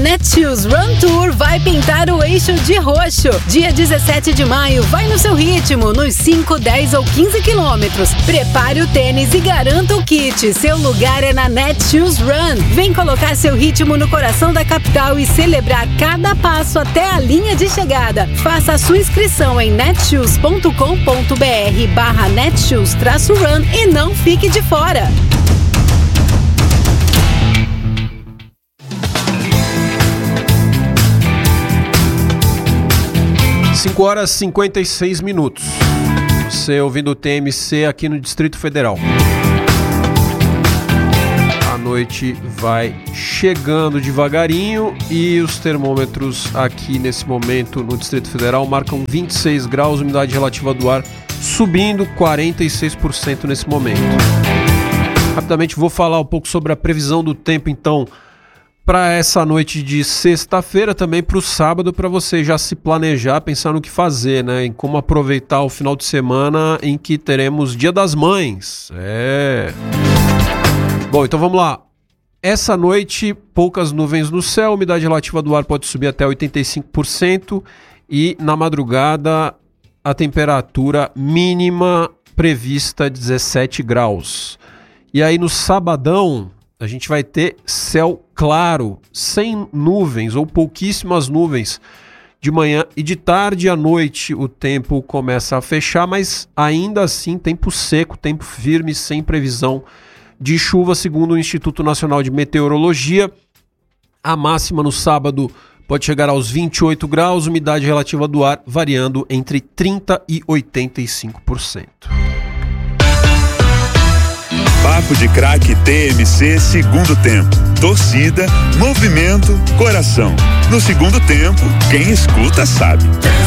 Netshoes Run Tour vai pintar o eixo de roxo. Dia 17 de maio, vai no seu ritmo, nos 5, 10 ou 15 quilômetros. Prepare o tênis e garanta o kit. Seu lugar é na Netshoes Run. Vem colocar seu ritmo no coração da capital e celebrar cada passo até a linha de chegada. Faça a sua inscrição em netshoes.com.br/netshoes-run e não fique de fora. 5h56. Você ouvindo o TMC aqui no Distrito Federal. A noite vai chegando devagarinho e os termômetros aqui nesse momento no Distrito Federal marcam 26 graus, umidade relativa do ar subindo 46% nesse momento. Rapidamente vou falar um pouco sobre a previsão do tempo então para essa noite de sexta-feira, também para o sábado, para você já se planejar, pensar no que fazer, né? Em como aproveitar o final de semana em que teremos Dia das Mães. Bom, então vamos lá. Essa noite, poucas nuvens no céu, umidade relativa do ar pode subir até 85% e na madrugada a temperatura mínima prevista 17 graus. E aí no sabadão a gente vai ter céu claro, sem nuvens ou pouquíssimas nuvens de manhã e de tarde à noite o tempo começa a fechar, mas ainda assim tempo seco, tempo firme, sem previsão de chuva, segundo o Instituto Nacional de Meteorologia. A máxima no sábado pode chegar aos 28 graus, umidade relativa do ar variando entre 30% e 85%. Papo de Craque TMC segundo tempo. Torcida, movimento, coração. No segundo tempo, quem escuta sabe.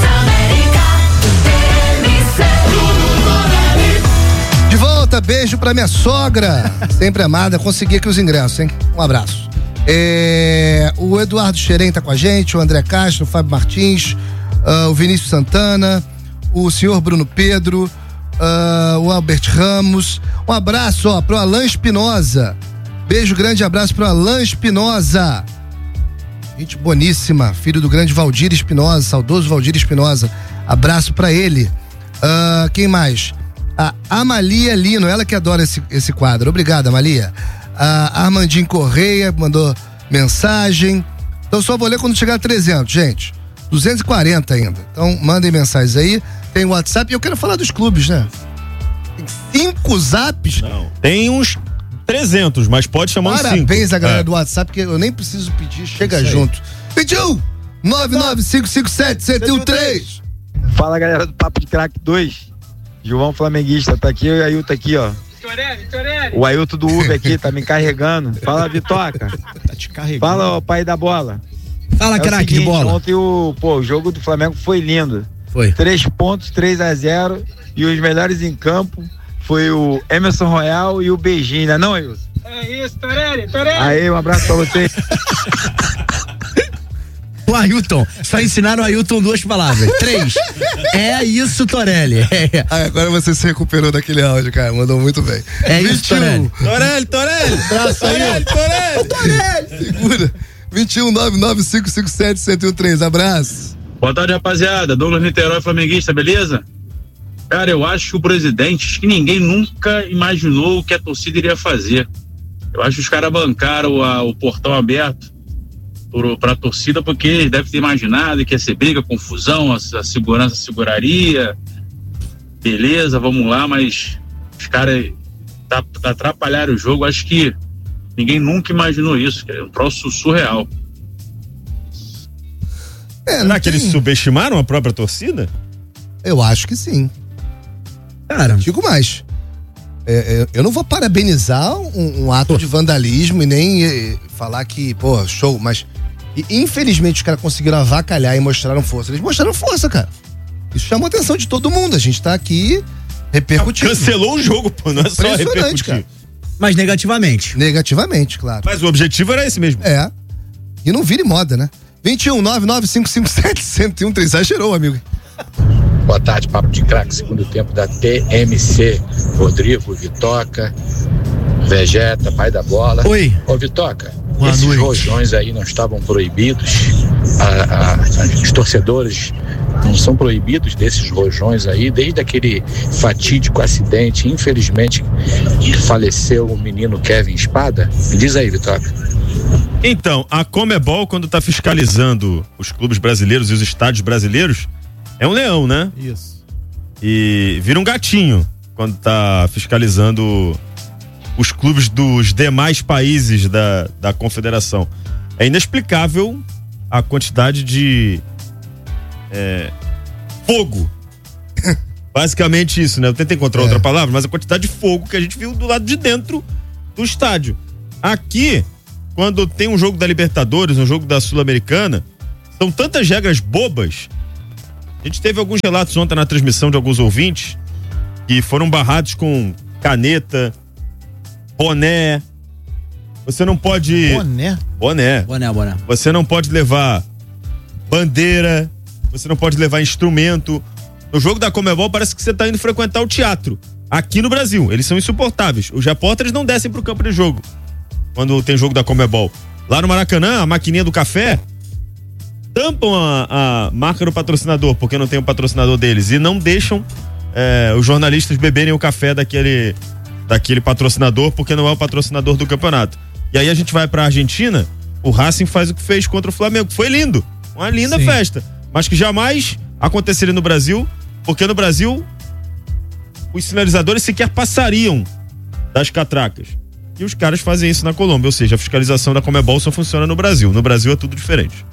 De volta, beijo pra minha sogra, sempre amada, consegui aqui os ingressos, hein? Um abraço. O Eduardo Xerém tá com a gente, o André Castro, o Fábio Martins, o Vinícius Santana, o senhor Bruno Pedro, o Albert Ramos. Um abraço, pro Alain Espinosa. Beijo, grande abraço pro Alain Espinosa. Gente boníssima, filho do grande Valdir Espinosa, saudoso Valdir Espinosa. Abraço pra ele. Quem mais? A Amalia Lino, ela que adora esse quadro. Obrigado, Amalia. A Armandinho Correia mandou mensagem. Então só vou ler quando chegar a 300, gente. 240 ainda. Então mandem mensagens aí. Tem WhatsApp e eu quero falar dos clubes, né? Tem 5 zaps? Não. Tem uns 300, mas pode chamar uns 5. Parabéns a galera do WhatsApp, porque eu nem preciso pedir, chega junto. 21 99557-1013. Fala, galera do Papo de Craque 2. João Flamenguista, tá aqui, o Ailton aqui, ó. Torelli. O Ailton do Uber aqui, tá me carregando. Fala, Vitoca. Tá te carregando. Fala, ó, pai da bola. Fala, craque de bola. Ontem o jogo do Flamengo foi lindo. Foi. 3 pontos, 3-0. E os melhores em campo foi o Emerson Royal e o Beijinho, né? Não, Ailton? É isso, Torelli. Aí, um abraço pra você. O Ailton, só ensinaram o Ailton 2 palavras. 3. É isso, Torelli. Agora você se recuperou daquele áudio, cara. Mandou muito bem. É isso, Torelli. Torelli. Abraço aí. Torelli. Segura. 21 99557-1013. Abraço. Boa tarde, rapaziada. Douglas Niterói, flamenguista, beleza? Cara, eu acho que o presidente, que ninguém nunca imaginou o que a torcida iria fazer. Eu acho que os caras bancaram o portão aberto para a torcida, porque eles devem ter imaginado que ia ser briga, confusão, a segurança seguraria. Beleza, vamos lá, mas os caras atrapalharam o jogo. Acho que ninguém nunca imaginou isso, é um troço surreal. Será que eles subestimaram a própria torcida? Eu acho que sim. Cara, digo mais. Eu não vou parabenizar um ato de vandalismo e nem falar que, show, mas infelizmente os caras conseguiram avacalhar e mostraram força. Eles mostraram força, cara. Isso chamou a atenção de todo mundo. A gente tá aqui repercutindo. Cancelou o jogo, pô, não é só repercutir. Cara. Mas negativamente. Negativamente, claro. Mas o objetivo era esse mesmo. E não vire moda, né? 21 99557-1013. Exagerou, amigo. Boa tarde, Papo de Craque, segundo tempo da TMC. Rodrigo, Vitoca, Vegeta, pai da bola. Oi. Ô, Vitoca, Esses rojões aí não estavam proibidos, os torcedores não são proibidos desses rojões aí, desde aquele fatídico acidente, infelizmente, que faleceu o menino Kevin Espada. Me diz aí, Vitória. Então, a Conmebol, quando tá fiscalizando os clubes brasileiros e os estádios brasileiros, é um leão, né? Isso. E vira um gatinho quando tá fiscalizando os clubes dos demais países da confederação. É inexplicável a quantidade de fogo. Basicamente isso, né? Eu tentei encontrar outra palavra, mas a quantidade de fogo que a gente viu do lado de dentro do estádio. Aqui, quando tem um jogo da Libertadores, um jogo da Sul-Americana, são tantas regras bobas. A gente teve alguns relatos ontem na transmissão de alguns ouvintes que foram barrados com caneta, boné. Você não pode... Boné. Você não pode levar bandeira, você não pode levar instrumento. No jogo da Conmebol parece que você tá indo frequentar o teatro. Aqui no Brasil, eles são insuportáveis. Os repórteres não descem pro campo de jogo quando tem jogo da Conmebol. Lá no Maracanã, a maquininha do café tampam a marca do patrocinador, porque não tem o patrocinador deles, e não deixam os jornalistas beberem o café daquele patrocinador, porque não é o patrocinador do campeonato. E aí a gente vai pra Argentina, o Racing faz o que fez contra o Flamengo. Foi lindo, uma linda festa, mas que jamais aconteceria no Brasil, porque no Brasil os sinalizadores sequer passariam das catracas. E os caras fazem isso na Colômbia, ou seja, a fiscalização da Conmebol só funciona no Brasil. No Brasil é tudo diferente.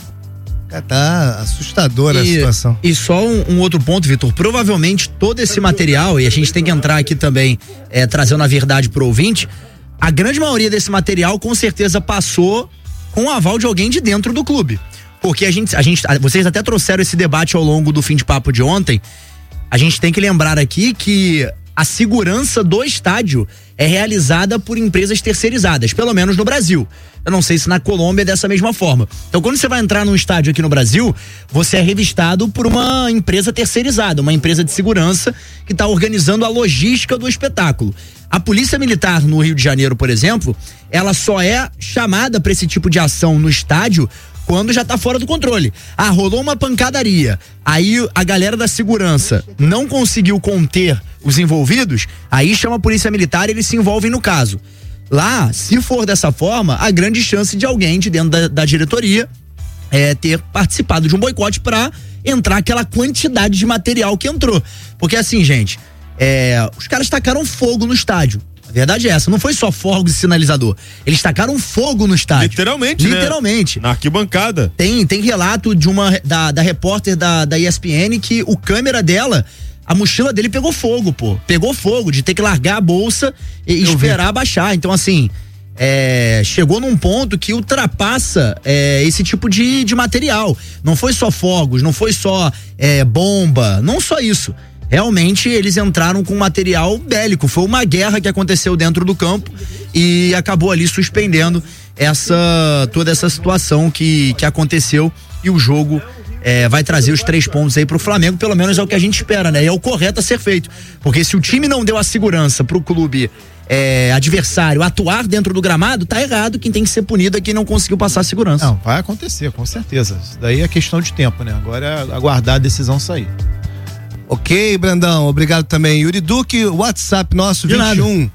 Tá assustadora a situação. E só um outro ponto, Vitor. Provavelmente todo esse material, e a gente tem que entrar aqui também trazendo a verdade pro ouvinte, a grande maioria desse material com certeza passou com o aval de alguém de dentro do clube. Porque vocês até trouxeram esse debate ao longo do fim de papo de ontem. A gente tem que lembrar aqui que a segurança do estádio é realizada por empresas terceirizadas, pelo menos no Brasil. Eu não sei se na Colômbia é dessa mesma forma. Então, quando você vai entrar num estádio aqui no Brasil, você é revistado por uma empresa terceirizada, uma empresa de segurança que está organizando a logística do espetáculo. A Polícia Militar no Rio de Janeiro, por exemplo, ela só é chamada para esse tipo de ação no estádio quando já tá fora do controle. Rolou uma pancadaria, aí a galera da segurança não conseguiu conter os envolvidos, aí chama a Polícia Militar e eles se envolvem no caso. Lá, se for dessa forma, há grande chance de alguém de dentro da diretoria ter participado de um boicote pra entrar aquela quantidade de material que entrou. Porque assim, gente, os caras tacaram fogo no estádio. A verdade é essa, não foi só fogos e sinalizador. Eles tacaram fogo no estádio. Literalmente. Né? Na arquibancada. Tem relato de da repórter da ESPN que o câmera dela, a mochila dele pegou fogo, pô. Pegou fogo, de ter que largar a bolsa e esperar baixar. Então, assim, chegou num ponto que ultrapassa esse tipo de material. Não foi só fogos, não foi só bomba, não só isso. Realmente eles entraram com material bélico, foi uma guerra que aconteceu dentro do campo e acabou ali suspendendo toda essa situação que aconteceu, e o jogo vai trazer os 3 pontos aí pro Flamengo, pelo menos é o que a gente espera, né? E é o correto a ser feito, porque se o time não deu a segurança pro clube adversário atuar dentro do gramado, tá errado. Quem tem que ser punido é quem não conseguiu passar a segurança. Não, vai acontecer, com certeza. Isso daí é questão de tempo, né? Agora é aguardar a decisão sair. Ok, Brandão, obrigado também. Yuri Duque, WhatsApp nosso, 21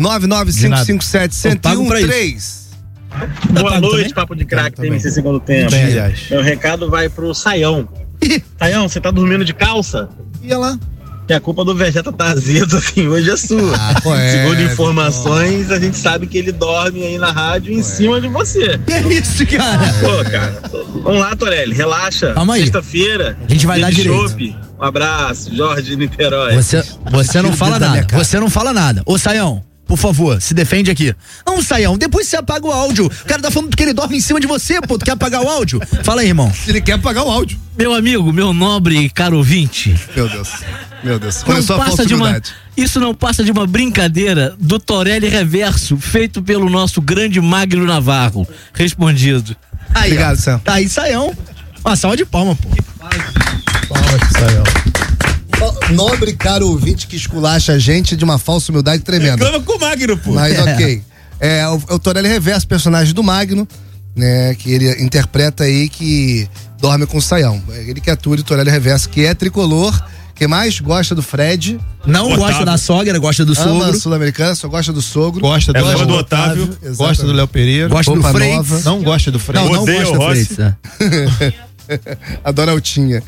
99557-1013. Boa noite, Papo de Craque, TMC Segundo Tempo. Meu recado vai pro Saião. Saião, você tá dormindo de calça? Ia lá. Que a culpa do Vegeta tá azedo, assim, hoje é sua. Segundo informações, a gente sabe que ele dorme aí na rádio em cima de você. Que isso, cara? Pô, cara, vamos lá, Torelli, relaxa. Calma aí. Sexta-feira, a gente vai dar direito. Chope. Um abraço, Jorge de Niterói. Você não fala nada, você não fala nada. Ô, Saião, por favor, se defende aqui. Não, Saião, depois você apaga o áudio. O cara tá falando que ele dorme em cima de você, pô. Tu quer apagar o áudio? Fala aí, irmão. Ele quer apagar o áudio. Meu amigo, meu nobre e caro ouvinte. Meu Deus. Isso não passa de uma brincadeira do Torelli Reverso, feito pelo nosso grande Magno Navarro. Respondido. Aí, obrigado, Sam. Tá aí, Saião. Uma salva de palma, pô. Saião. Nobre caro ouvinte que esculacha a gente de uma falsa humildade tremenda. Reclama com o Magno, pô. Mas ok. O Torelli Reverso, personagem do Magno. né? Que ele interpreta aí que dorme com o Saião. Ele que atua de Torelli Reverso, que é tricolor, que mais gosta do Fred. Não gosta da sogra, gosta do sogro. Ama sul-americana, só gosta do sogro. Gosta do Otávio. Gosta do Léo Pereira. Gosta do Freitas. Nova. Não gosta do Freitas. Não gosta do Freitas. Adora Altinha.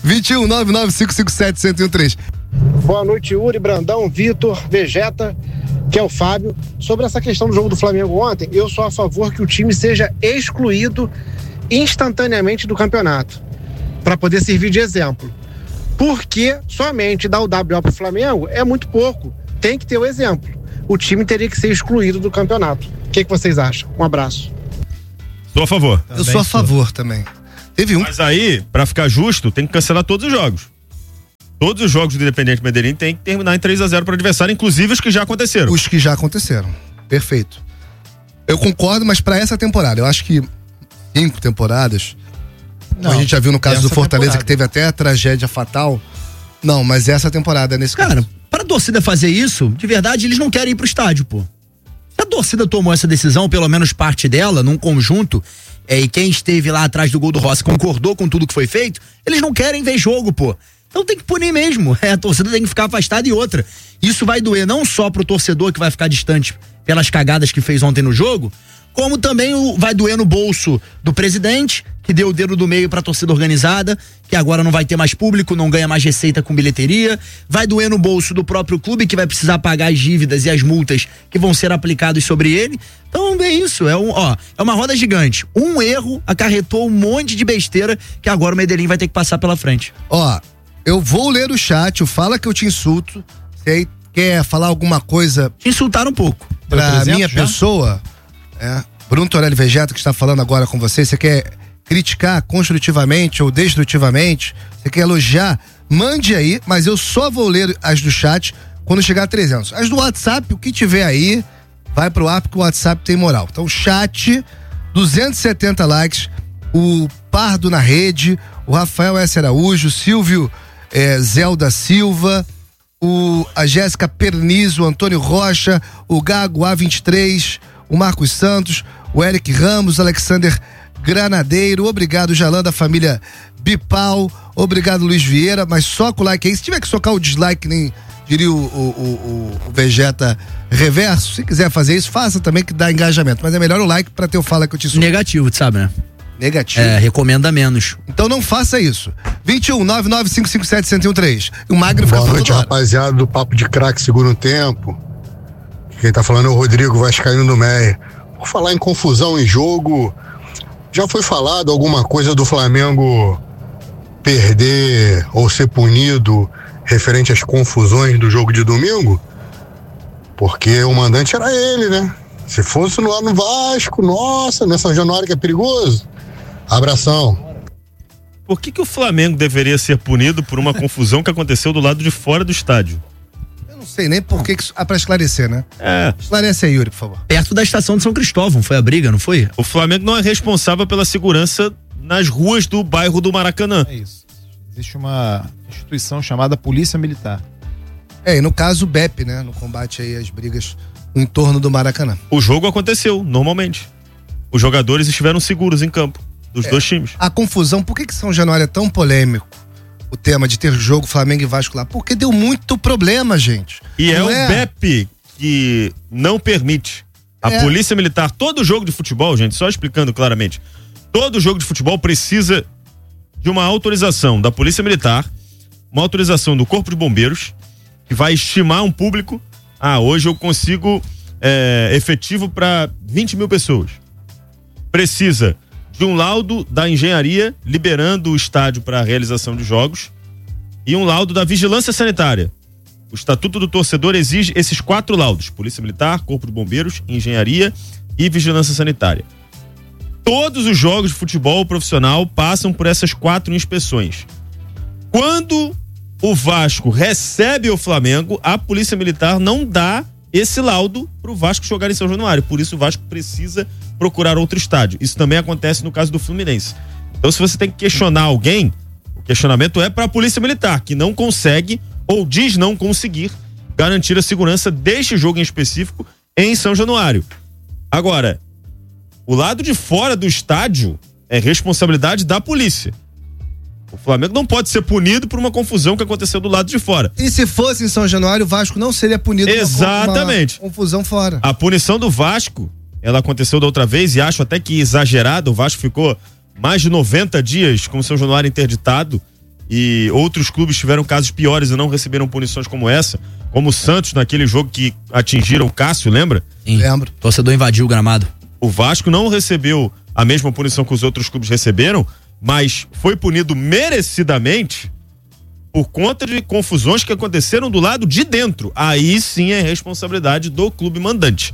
21-99557-1013. Boa noite, Yuri, Brandão, Vitor, Vegeta, que é o Fábio. Sobre essa questão do jogo do Flamengo ontem, eu sou a favor que o time seja excluído instantaneamente do campeonato, para poder servir de exemplo. Porque somente dar o WO pro Flamengo é muito pouco. Tem que ter o exemplo. O time teria que ser excluído do campeonato. O que vocês acham? Um abraço. Sou a favor. Eu sou a favor também. Teve um. Mas aí, pra ficar justo, tem que cancelar todos os jogos. Todos os jogos do Independente Medellín tem que terminar em 3-0 para o adversário, inclusive os que já aconteceram. Os que já aconteceram. Perfeito. Eu concordo, mas para essa temporada, eu acho que 5 temporadas, como a gente já viu no caso do Fortaleza, temporada, que teve até a tragédia fatal. Não, mas essa temporada nesse caso. Cara, para a torcida fazer isso, de verdade, eles não querem ir pro estádio, pô. Se a torcida tomou essa decisão, pelo menos parte dela, num conjunto, e quem esteve lá atrás do gol do Rossi concordou com tudo que foi feito, eles não querem ver jogo, pô. Então tem que punir mesmo. A torcida tem que ficar afastada. E outra, isso vai doer não só pro torcedor que vai ficar distante pelas cagadas que fez ontem no jogo, como também vai doer no bolso do presidente, que deu o dedo do meio pra torcida organizada, que agora não vai ter mais público, não ganha mais receita com bilheteria. Vai doer no bolso do próprio clube, que vai precisar pagar as dívidas e as multas que vão ser aplicadas sobre ele. Então é isso, é uma roda gigante. Um erro acarretou um monte de besteira que agora o Medellín vai ter que passar pela frente. Eu vou ler o chat, Fala que eu te insulto. Você aí quer falar alguma coisa? Te insultaram um pouco. Pra minha pessoa, Bruno Torelli Vegeta, que está falando agora com você, você quer criticar construtivamente ou destrutivamente, você quer elogiar, mande aí, mas eu só vou ler as do chat quando chegar a 300. As do WhatsApp, o que tiver aí, vai pro ar, porque o WhatsApp tem moral. Então, chat, 270 likes, o Pardo na rede, o Rafael S. Araújo, o Silvio Zelda Silva, a Jéssica Pernizo, o Antônio Rocha, o Gago A23, o Marcos Santos, o Eric Ramos, Alexander Granadeiro, obrigado Jalan da família Bipal, obrigado Luiz Vieira, mas só com o like aí, se tiver que socar o dislike, nem diria o Vegeta Reverso, se quiser fazer isso, faça também que dá engajamento, mas é melhor o like pra ter o Fala que eu te insulto. Negativo, tu sabe, né? Negativo. Recomenda menos. Então não faça isso. 21-99557-1013. O Magno fica Boa noite, rapaziada do Papo de Craque Segundo Tempo. Quem tá falando é o Rodrigo Vascaíno do Meia. Por falar em confusão em jogo, já foi falado alguma coisa do Flamengo perder ou ser punido referente às confusões do jogo de domingo? Porque o mandante era ele, né? Se fosse lá no Vasco, nossa, nessa Januário que é perigoso. Abração. Por que o Flamengo deveria ser punido por uma confusão que aconteceu do lado de fora do estádio? Eu não sei nem por que pra esclarecer, né? Esclarece aí, Yuri, por favor. Perto da estação de São Cristóvão, foi a briga, não foi? O Flamengo não é responsável pela segurança nas ruas do bairro do Maracanã. É isso. Existe uma instituição chamada Polícia Militar. E no caso o BEP, né? No combate aí às brigas em torno do Maracanã. O jogo aconteceu, normalmente. Os jogadores estiveram seguros em campo, dos dois times. A confusão, por que São Januário é tão polêmico? O tema de ter jogo Flamengo e Vasco lá? Porque deu muito problema, gente. E o BEP que não permite. A Polícia Militar, todo jogo de futebol, gente, só explicando claramente, todo jogo de futebol precisa de uma autorização da Polícia Militar, uma autorização do Corpo de Bombeiros, que vai estimar um público. Hoje eu consigo efetivo para 20 mil pessoas. Precisa de um laudo da engenharia liberando o estádio para a realização de jogos e um laudo da vigilância sanitária. O Estatuto do Torcedor exige esses 4 laudos: Polícia Militar, Corpo de Bombeiros, Engenharia e Vigilância Sanitária. Todos os jogos de futebol profissional passam por essas 4 inspeções. Quando o Vasco recebe o Flamengo, a Polícia Militar não dá esse laudo pro Vasco jogar em São Januário. Por isso o Vasco precisa procurar outro estádio. Isso também acontece no caso do Fluminense. Então, se você tem que questionar alguém, o questionamento é para a Polícia Militar, que não consegue ou diz não conseguir garantir a segurança deste jogo em específico em São Januário. Agora, O lado de fora do estádio é responsabilidade da polícia. O Flamengo não pode ser punido por uma confusão que aconteceu do lado de fora. E se fosse em São Januário, o Vasco não seria punido Exatamente. por uma confusão fora. A punição do Vasco, ela aconteceu da outra vez e acho até que exagerado. O Vasco ficou mais de 90 dias com o São Januário interditado e outros clubes tiveram casos piores e não receberam punições como essa, como o Santos naquele jogo que atingiram o Cássio, lembra? Sim. Lembro. O torcedor invadiu o gramado. O Vasco não recebeu a mesma punição que os outros clubes receberam, mas foi punido merecidamente por conta de confusões que aconteceram do lado de dentro. Aí sim é responsabilidade do clube mandante.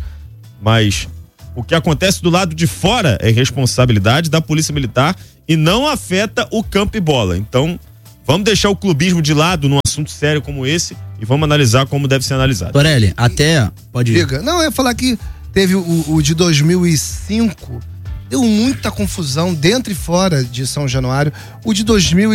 Mas o que acontece do lado de fora é responsabilidade da Polícia Militar e não afeta o campo e bola. Então, vamos deixar o clubismo de lado num assunto sério como esse e vamos analisar como deve ser analisado. Torelli, até pode ir. Diga. Não, eu ia falar que teve o de 2005, deu muita confusão dentro e fora de São Januário. O de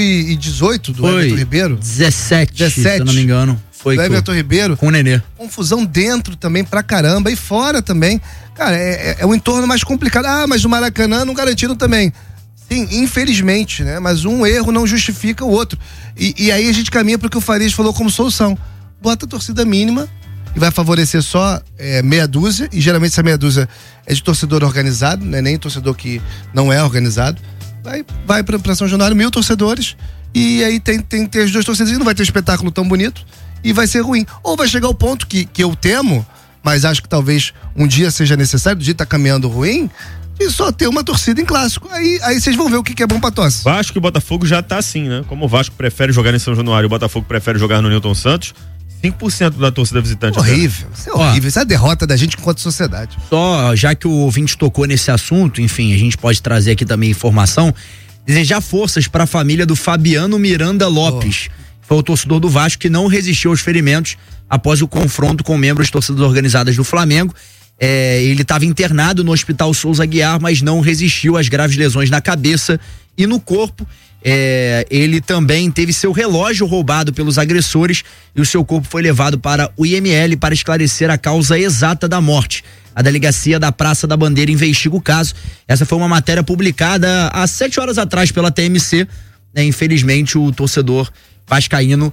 2018, do Everton Ribeiro. 17, se eu não me engano. Foi do Everton Ribeiro. Com o Nenê. Confusão dentro também pra caramba e fora também. Cara, é um entorno mais complicado. Ah, mas no Maracanã não garantiram também. Sim, infelizmente, né? Mas um erro não justifica o outro. E aí a gente caminha pro que o Farias falou como solução. Bota a torcida mínima e vai favorecer só meia dúzia, e geralmente essa meia dúzia é de torcedor organizado, né? Nem torcedor que não é organizado. Vai pra São Januário 1.000 torcedores, e aí tem as duas torcidas, e não vai ter um espetáculo tão bonito, e vai ser ruim. Ou vai chegar ao ponto que eu temo, mas acho que talvez um dia seja necessário, do dia tá caminhando ruim, e só ter uma torcida em clássico. Aí vocês vão ver o que é bom pra tosse. Vasco e Botafogo já tá assim, né? Como o Vasco prefere jogar em São Januário e o Botafogo prefere jogar no Newton Santos, 5% da torcida visitante. Horrível, isso é horrível, isso é a derrota da gente enquanto sociedade. Só, já que o ouvinte tocou nesse assunto, enfim, a gente pode trazer aqui também informação, desejar forças para a família do Fabiano Miranda Lopes, foi o torcedor do Vasco que não resistiu aos ferimentos após o confronto com membros de torcidas organizadas do Flamengo. Ele estava internado no Hospital Souza Aguiar, mas não resistiu às graves lesões na cabeça e no corpo. Ele também teve seu relógio roubado pelos agressores e o seu corpo foi levado para o IML para esclarecer a causa exata da morte. A delegacia da Praça da Bandeira investiga o caso. Essa foi uma matéria publicada há 7 horas atrás pela TMC. Infelizmente, o torcedor vascaíno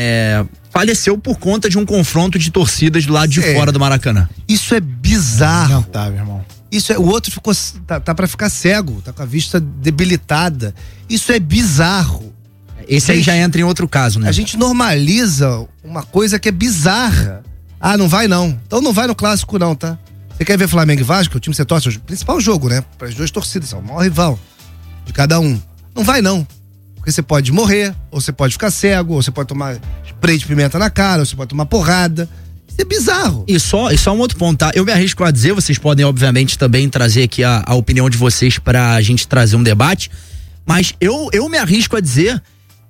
faleceu por conta de um confronto de torcidas do lado de fora do Maracanã. Isso é bizarro. Não tá, meu irmão. O outro tá pra ficar cego, tá com a vista debilitada. Isso é bizarro. Esse aí já entra em outro caso, né? A gente normaliza uma coisa que é bizarra. Ah, não vai não. Então não vai no clássico não, tá? Você quer ver Flamengo e Vasco, o time que você torce, o principal jogo, né? Para as duas torcidas, são o maior rival de cada um. Não vai não. Porque você pode morrer, ou você pode ficar cego, ou você pode tomar spray de pimenta na cara, ou você pode tomar porrada. Isso é bizarro. E só um outro ponto, tá? Eu me arrisco a dizer, vocês podem obviamente também trazer aqui a opinião de vocês pra gente trazer um debate, mas eu me arrisco a dizer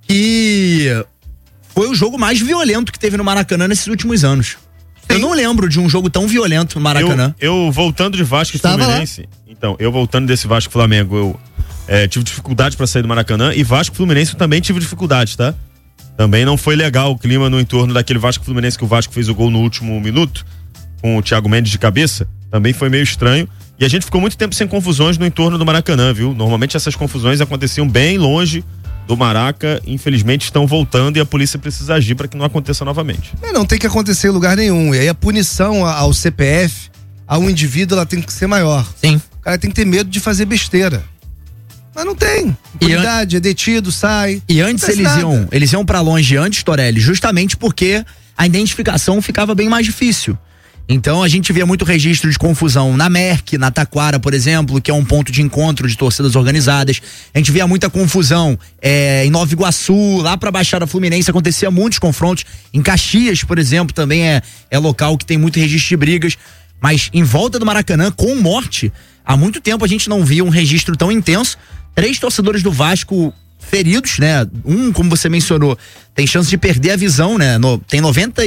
que foi o jogo mais violento que teve no Maracanã nesses últimos anos. Sim. Eu não lembro de um jogo tão violento no Maracanã. Eu voltando de Vasco e Fluminense, então, eu voltando desse Vasco e Flamengo, eu tive dificuldade pra sair do Maracanã, e Vasco e Fluminense eu também tive dificuldade, tá? Também não foi legal o clima no entorno daquele Vasco Fluminense, que o Vasco fez o gol no último minuto, com o Thiago Mendes de cabeça. Também foi meio estranho. E a gente ficou muito tempo sem confusões no entorno do Maracanã, viu? Normalmente essas confusões aconteciam bem longe do Maraca. Infelizmente estão voltando e a polícia precisa agir para que não aconteça novamente. Não tem que acontecer em lugar nenhum. E aí a punição ao CPF, a um indivíduo, ela tem que ser maior. Sim. O cara tem que ter medo de fazer besteira. Mas não tem. Impunidade, é detido, sai. E antes eles iam pra longe antes, Torelli, justamente porque a identificação ficava bem mais difícil. Então a gente via muito registro de confusão na Merck, na Taquara, por exemplo, que é um ponto de encontro de torcidas organizadas. A gente via muita confusão em Nova Iguaçu, lá pra Baixada Fluminense acontecia muitos confrontos. Em Caxias, por exemplo, também é local que tem muito registro de brigas. Mas em volta do Maracanã, com morte, há muito tempo a gente não via um registro tão intenso. 3 torcedores do Vasco feridos, né? Como você mencionou, tem chance de perder a visão, né? Tem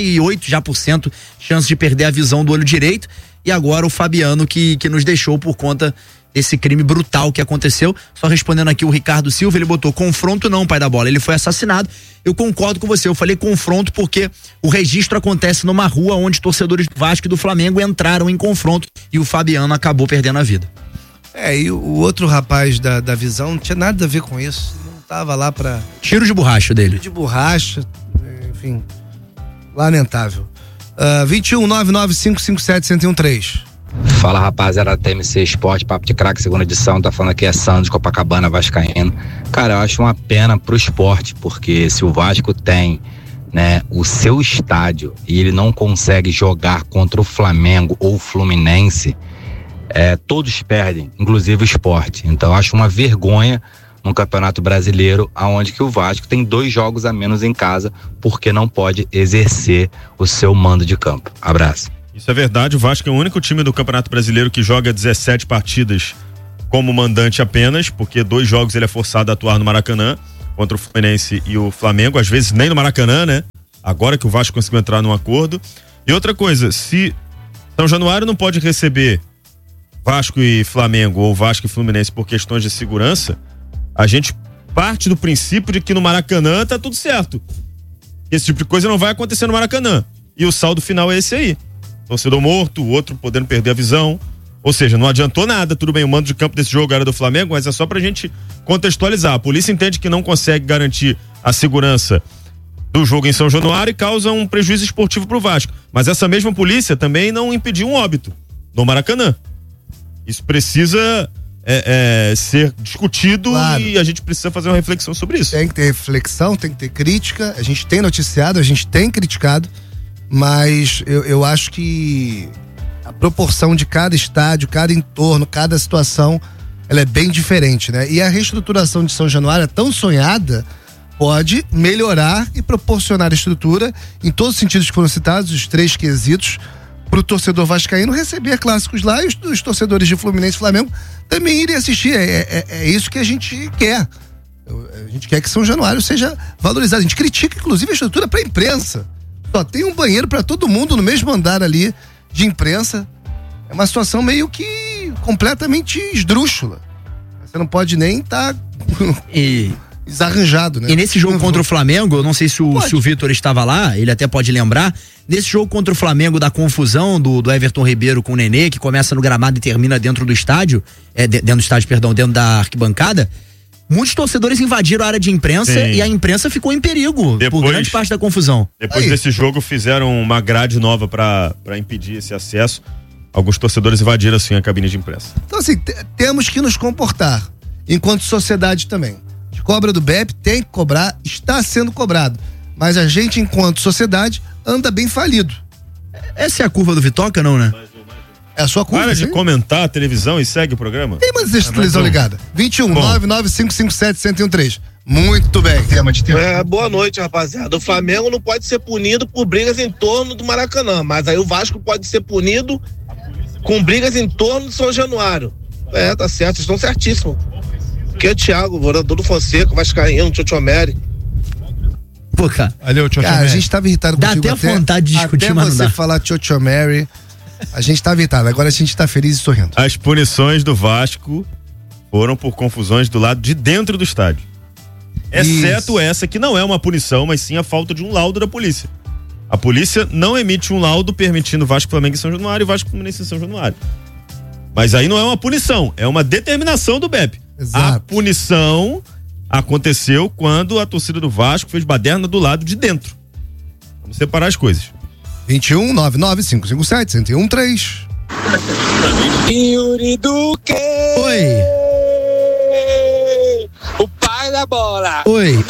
98% chance de perder a visão do olho direito. E agora o Fabiano que nos deixou por conta desse crime brutal que aconteceu. Só respondendo aqui o Ricardo Silva, ele botou confronto não, pai da bola. Ele foi assassinado. Eu concordo com você, eu falei confronto porque o registro acontece numa rua onde torcedores do Vasco e do Flamengo entraram em confronto e o Fabiano acabou perdendo a vida. E o outro rapaz da visão não tinha nada a ver com isso. Não tava lá pra... Tiro de borracha dele. Tiro de borracha, enfim. Lamentável. 21-99557-1013. Fala, rapaziada, TMC Esporte, Papo de Craque, segunda edição, tá falando aqui é Sandro de Copacabana, vascaíno. Cara, eu acho uma pena pro esporte, porque se o Vasco tem, né, o seu estádio e ele não consegue jogar contra o Flamengo ou o Fluminense, todos perdem, inclusive o esporte. Então eu acho uma vergonha no Campeonato Brasileiro, aonde que o Vasco tem 2 jogos a menos em casa, porque não pode exercer o seu mando de campo. Abraço. Isso é verdade, o Vasco é o único time do Campeonato Brasileiro que joga 17 partidas como mandante apenas, porque 2 jogos ele é forçado a atuar no Maracanã, contra o Fluminense e o Flamengo, às vezes nem no Maracanã, né? Agora que o Vasco conseguiu entrar num acordo. E outra coisa, se São Januário não pode receber Vasco e Flamengo ou Vasco e Fluminense por questões de segurança, a gente parte do princípio de que no Maracanã tá tudo certo. Esse tipo de coisa não vai acontecer no Maracanã. E o saldo final é esse aí. Torcedor morto, o outro podendo perder a visão. Ou seja, não adiantou nada. Tudo bem, o mando de campo desse jogo era do Flamengo, mas é só pra gente contextualizar. A polícia entende que não consegue garantir a segurança do jogo em São Januário e causa um prejuízo esportivo pro Vasco. Mas essa mesma polícia também não impediu um óbito no Maracanã. Isso precisa ser discutido, claro. E a gente precisa fazer uma reflexão sobre isso. Tem que ter reflexão, tem que ter crítica. A gente tem noticiado, a gente tem criticado. Mas eu acho que a proporção de cada estádio, cada entorno, cada situação, ela é bem diferente, né? E a reestruturação de São Januário é tão sonhada, pode melhorar e proporcionar estrutura em todos os sentidos que foram citados, os 3 quesitos, para o torcedor vascaíno receber clássicos lá, e os torcedores de Fluminense e Flamengo também irem assistir. É isso que a gente quer. A gente quer que São Januário seja valorizado. A gente critica, inclusive, a estrutura para a imprensa. Só tem um banheiro para todo mundo no mesmo andar ali de imprensa. É uma situação meio que completamente esdrúxula. Você não pode nem estar desarranjado, né? E nesse jogo contra o Flamengo, eu não sei se o Vitor estava lá, ele até pode lembrar, nesse jogo contra o Flamengo, da confusão do Everton Ribeiro com o Nenê, que começa no gramado e termina dentro do estádio, dentro da arquibancada, muitos torcedores invadiram a área de imprensa. Sim. E a imprensa ficou em perigo por grande parte da confusão. Depois desse jogo fizeram uma grade nova pra impedir esse acesso. Alguns torcedores invadiram assim a cabine de imprensa. Então assim, temos que nos comportar enquanto sociedade também. De cobra do BEP, tem que cobrar, está sendo cobrado. Mas a gente, enquanto sociedade, anda bem falido. Essa é a curva do Vitoca, não, né? É a sua curva. Para de comentar a televisão e segue o programa. Tem mais essa televisão ligada. 21-99557-1013. Muito bem. Boa noite, rapaziada. O Flamengo não pode ser punido por brigas em torno do Maracanã, mas aí o Vasco pode ser punido com brigas em torno do São Januário. Tá certo, vocês estão certíssimos. Aqui é o Thiago, morador do Fonseca, vascaíno, Tchotchomeri. Pô, cara. Valeu, Tchotchomeri. A gente tava irritado contigo. Dá até vontade de discutir, até mas não você dá. falar Tchotchomeri. A gente tá irritado, agora a gente tá feliz e sorrindo. As punições do Vasco foram por confusões do lado de dentro do estádio. Exceto essa que não é uma punição, mas sim a falta de um laudo da polícia. A polícia não emite um laudo permitindo Vasco, Flamengo e São Januário e Vasco, Fluminense e São Januário. Mas aí não é uma punição, é uma determinação do BEP. Exato. A punição aconteceu quando a torcida do Vasco fez baderna do lado de dentro. Vamos separar as coisas. 21-99557-1013. Yuri Duque! Oi! O pai da bola! Oi!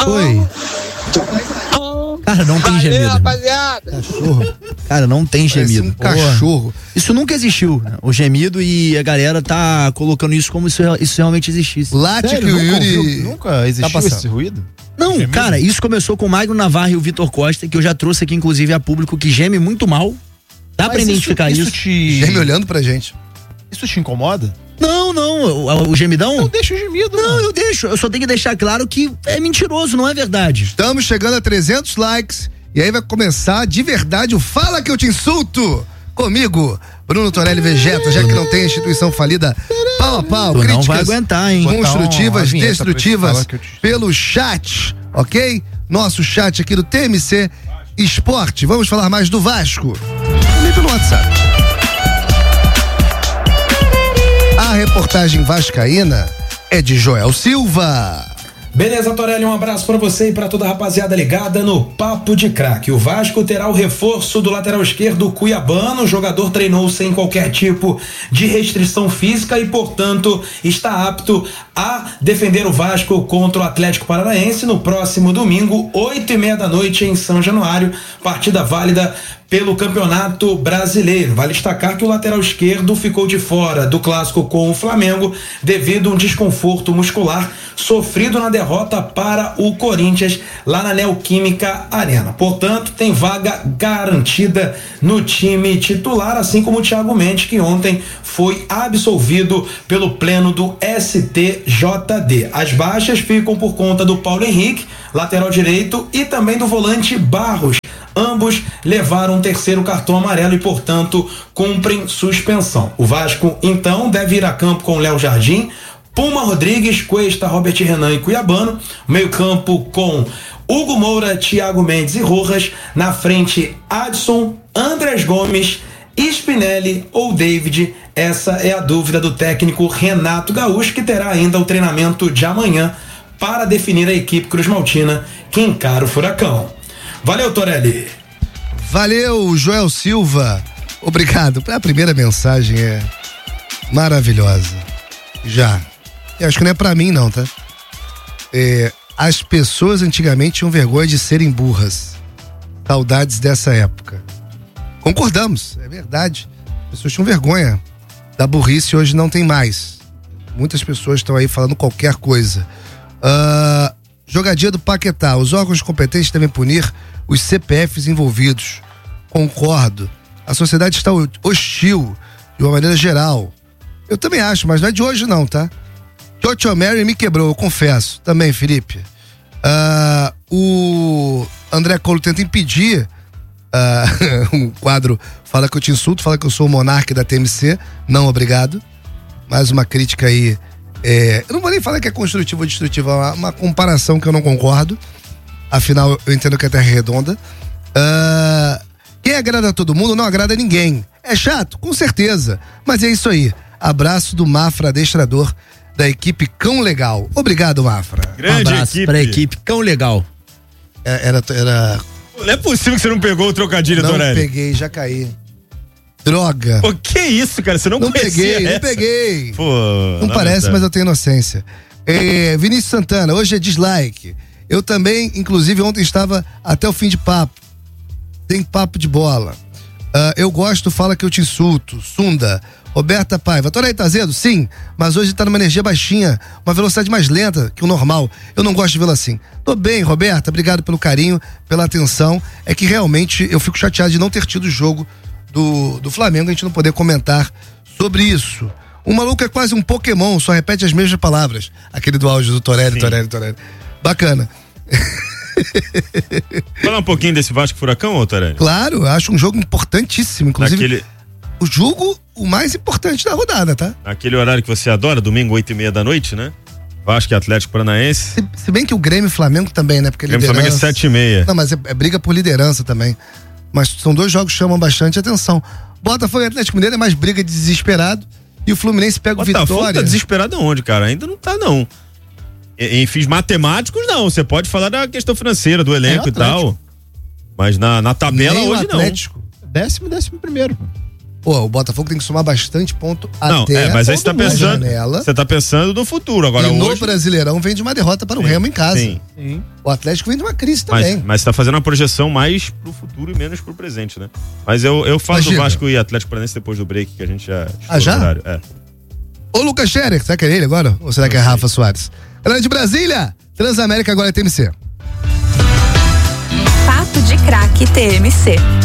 Cara, não tem gemido. Rapaziada! Cachorro. Cara, não tem gemido. Um cachorro. Isso nunca existiu, né? O gemido, e a galera tá colocando isso como se isso realmente existisse. Late que o Yuri... Nunca existiu esse ruído? Não, gemido? Cara, isso começou com o Magno Navarro e o Vitor Costa, que eu já trouxe aqui, inclusive, a público, que geme muito mal. Dá pra identificar isso. Geme olhando pra gente. Isso te incomoda? Não, o gemidão? Eu deixo o gemido. Não, eu deixo. Eu só tenho que deixar claro que é mentiroso, não é verdade. Estamos chegando a 300 likes e aí vai começar de verdade o Fala Que Eu Te Insulto comigo, Bruno Torelli Vegeta, já que não tem a instituição falida pau a pau. Tu não vai aguentar, hein? Construtivas, destrutivas pelo chat, ok? Nosso chat aqui do TMC Esporte. Vamos falar mais do Vasco. Liga no WhatsApp. A reportagem vascaína é de Joel Silva. Beleza, Torelli, um abraço pra você e pra toda a rapaziada ligada no Papo de Craque. O Vasco terá o reforço do lateral esquerdo cuiabano. O jogador treinou sem qualquer tipo de restrição física e, portanto, está apto a defender o Vasco contra o Atlético Paranaense no próximo domingo, 20h30 da noite em São Januário, partida válida pelo Campeonato Brasileiro. Vale destacar que o lateral esquerdo ficou de fora do clássico com o Flamengo devido a um desconforto muscular sofrido na derrota para o Corinthians lá na Neoquímica Arena. Portanto, tem vaga garantida no time titular, assim como o Thiago Mendes, que ontem foi absolvido pelo pleno do STJD. As baixas ficam por conta do Paulo Henrique, lateral direito, e também do volante Barros. Ambos levaram um terceiro cartão amarelo e, portanto, cumprem suspensão. O Vasco, então, deve ir a campo com Léo Jardim, Puma Rodrigues, Cuesta, Robert Renan e Cuiabano. Meio campo com Hugo Moura, Thiago Mendes e Rojas. Na frente, Adson, Andrés Gomes, Spinelli ou David. Essa é a dúvida do técnico Renato Gaúcho, que terá ainda o treinamento de amanhã para definir a equipe cruzmaltina que encara o Furacão. Valeu, Torelli. Valeu, Joel Silva. Obrigado. A primeira mensagem é maravilhosa. Já. Eu acho que não é pra mim, não, tá? As pessoas antigamente tinham vergonha de serem burras. Saudades dessa época. Concordamos, é verdade. As pessoas tinham vergonha da burrice, hoje não tem mais. Muitas pessoas estão aí falando qualquer coisa. Jogadinha do Paquetá. Os órgãos competentes devem punir os CPFs envolvidos. Concordo. A sociedade está hostil de uma maneira geral. Eu também acho, mas não é de hoje não, tá? Tchotcho Mary me quebrou, eu confesso. Também, Felipe. O André Colo tenta impedir um quadro fala que eu te insulto, fala que eu sou o monarca da TMC. Não, obrigado. Mais uma crítica aí. Eu não vou nem falar que é construtiva ou destrutiva, é uma comparação que eu não concordo. Afinal, eu entendo que a Terra é redonda. Quem agrada a todo mundo não agrada a ninguém. É chato? Com certeza. Mas é isso aí. Abraço do Mafra, adestrador da equipe Cão Legal. Obrigado, Mafra. Grande abraço equipe. pra equipe Cão Legal. Era... Não é possível que você não pegou o trocadilho, Torelli. Não peguei, já caí. Droga. Pô, que isso, cara? Você não conhecia essa? Não peguei. Pô, não parece, mas eu tenho inocência. Vinícius Santana, hoje é dislike. Eu também, inclusive, ontem estava até o fim de papo. Tem papo de bola. Eu gosto, fala que eu te insulto. Sunda. Roberta Paiva. Torelli tá azedo? Sim, mas hoje tá numa energia baixinha, uma velocidade mais lenta que o normal. Eu não gosto de vê-lo assim. Tô bem, Roberta, obrigado pelo carinho, pela atenção. É que realmente eu fico chateado de não ter tido o jogo do Flamengo, a gente não poder comentar sobre isso. O maluco é quase um Pokémon, só repete as mesmas palavras. Aquele do áudio do Torelli. Bacana. Fala um pouquinho desse Vasco Furacão, ô Torelli? Claro, eu acho um jogo importantíssimo, inclusive. O jogo o mais importante da rodada, tá? Aquele horário que você adora, domingo, 20h30 da noite, né? Vasco e Atlético Paranaense. Se bem que o Grêmio e Flamengo também, né? Porque Grêmio e Flamengo é 7h30. Não, mas é briga por liderança também. Mas são dois jogos que chamam bastante atenção. Botafogo e Atlético Mineiro é mais briga de desesperado. E o Fluminense pega o Vitória. Botafogo tá desesperado aonde, cara? Ainda não tá, não. Em fins matemáticos, não. Você pode falar da questão financeira, do elenco e tal. Mas na tabela nem hoje o Atlético. não. 11º. Pô, o Botafogo tem que somar bastante ponto não, até mas aí você tá pensando, janela. Você tá pensando no futuro. Agora e hoje... no Brasileirão vem de uma derrota para o Remo em casa. Sim. O Atlético vem de uma crise também. Mas você tá fazendo uma projeção mais pro futuro e menos pro presente, né? Mas eu falo do Vasco e Atlético Paranaense depois do break, que a gente já... já? Ô, Lucas Scherer, será que é ele agora? Ou será que é Rafa Soares? Galera de Brasília, Transamérica agora é TMC. Papo de Craque TMC.